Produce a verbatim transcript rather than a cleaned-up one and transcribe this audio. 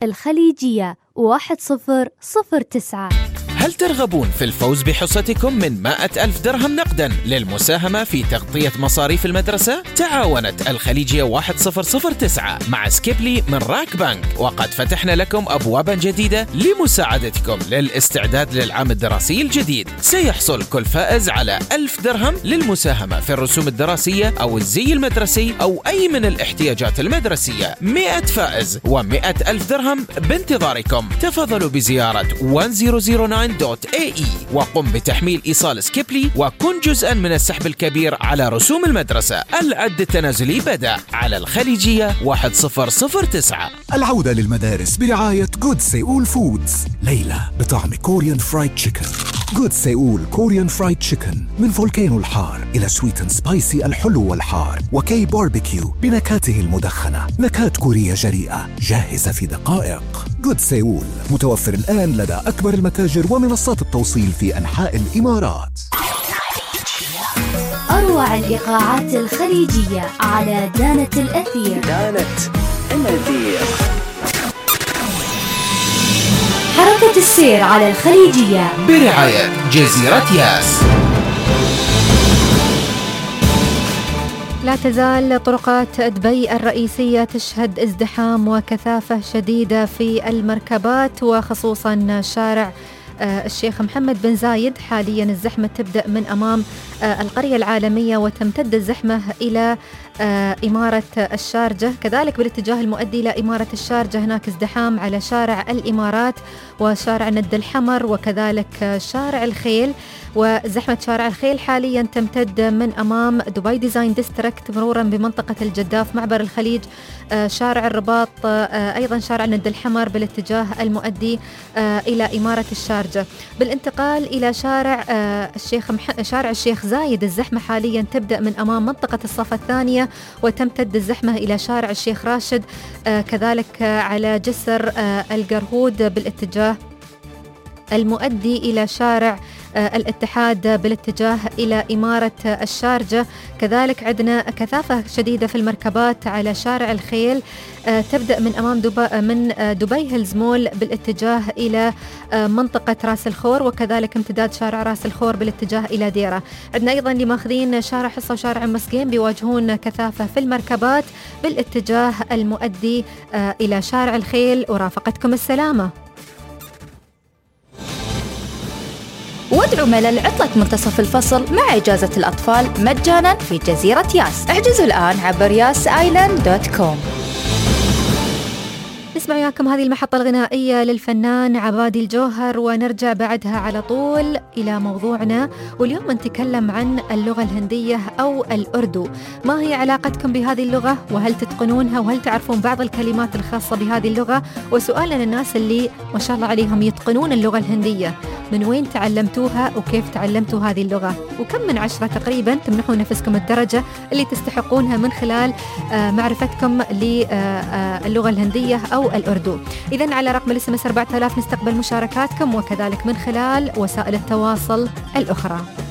الخليجية واحد صفر صفر تسعة. هل ترغبون في الفوز بحصتكم من مائة ألف درهم نقدا للمساهمة في تغطية مصاريف المدرسة؟ تعاونت الخليجية واحد صفر صفر تسعة مع سكيبلي من راك بنك، وقد فتحنا لكم أبوابا جديدة لمساعدتكم للاستعداد للعام الدراسي الجديد. سيحصل كل فائز على ألف درهم للمساهمة في الرسوم الدراسية أو الزي المدرسي أو أي من الاحتياجات المدرسية. مئة فائز ومئة ألف درهم بانتظاركم. تفضلوا بزيارة واحد صفر صفر تسعة دوت اي اي وقم بتحميل إيصال سكيبلي وكن جزءا من السحب الكبير على رسوم المدرسة. العد التنازلي بدأ على الخليجية واحد صفر صفر تسعة. العودة للمدارس برعاية جود سيول فودز. ليلة بطعم كوريان فرايد تشيكن. جود سيول كوريان فرايد تشيكن من فولكانو الحار إلى سويت اند سبايسي الحلو والحار، وكي باربيكيو بنكهاته المدخنة، نكهات كورية جريئة جاهزة في دقائق. جود سيول متوفر الآن لدى أكبر المتاجر ومنصات التوصيل في أنحاء الإمارات. أروع الإيقاعات الخليجية على دانة الأثير. دانة الأثير. حركة السير على الخليجية برعاية جزيرة ياس. لا تزال طرقات دبي الرئيسية تشهد ازدحام وكثافة شديدة في المركبات، وخصوصا شارع الشيخ محمد بن زايد. حاليا الزحمة تبدأ من أمام القرية العالمية وتمتد الزحمة إلى إمارة الشارجة، كذلك بالاتجاه المؤدي إلى إمارة الشارجة هناك ازدحام على شارع الإمارات وشارع ند الحمر وكذلك شارع الخيل. وزحمة شارع الخيل حاليا تمتد من أمام دبي ديزاين ديستريكت مرورا بمنطقة الجداف، معبر الخليج، شارع الرباط، أيضا شارع ند الحمر بالاتجاه المؤدي إلى إمارة الشارجة. بالانتقال إلى شارع الشيخ مح... شارع الشيخ زايد، الزحمة حاليا تبدأ من أمام منطقة الصف الثانية وتمتد الزحمة إلى شارع الشيخ راشد، كذلك على جسر القرهود بالاتجاه المؤدي إلى شارع الاتحاد بالاتجاه إلى إمارة الشارجة. كذلك عندنا كثافة شديدة في المركبات على شارع الخيل، تبدأ من أمام دبي من دبي هيلز مول بالاتجاه إلى منطقة راس الخور، وكذلك امتداد شارع راس الخور بالاتجاه إلى ديرة. عندنا أيضا لماخذين شارع حصة وشارع مسقين بيواجهون كثافة في المركبات بالاتجاه المؤدي إلى شارع الخيل. ورافقتكم السلامة. وادعوا ملل عطلة منتصف الفصل مع إجازة الأطفال مجانا في جزيرة ياس. احجزوا الآن عبر ياس آيلاند دوت كوم. نسمع وياكم هذه المحطة الغنائية للفنان عبادي الجوهر ونرجع بعدها على طول إلى موضوعنا، واليوم نتكلم عن اللغة الهندية أو الأردو. ما هي علاقتكم بهذه اللغة وهل تتقنونها وهل تعرفون بعض الكلمات الخاصة بهذه اللغة؟ وسؤالنا للناس اللي ما شاء الله عليهم يتقنون اللغة الهندية، من وين تعلمتوها وكيف تعلمتوا هذه اللغة؟ وكم من عشرة تقريبا تمنحون نفسكم الدرجة اللي تستحقونها من خلال معرفتكم للغة الهندية أو الأردو؟ إذن على رقم الاس ام اس أربعة آلاف نستقبل مشاركاتكم وكذلك من خلال وسائل التواصل الأخرى.